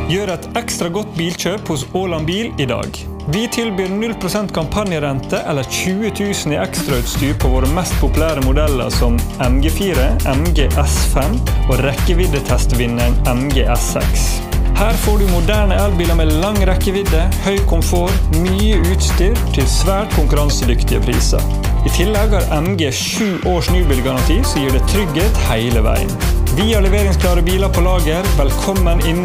Gjør et ekstra godt bilkjøp hos Åland Bil i dag. Vi tilbyr 0% kampanjerente eller 20 000 i ekstrautstyr på våre mest populære modeller som MG4, MG S5 og rekkeviddetestvinneren MG S6. Her får du moderne elbiler med lang rekkevidde, høy komfort, mye utstyr til svært konkurransedyktige priser. I tillegg har MG 7 års nybilgaranti som gir det trygghet hele veien. Vi har leveringsklare biler på lager. Velkommen inn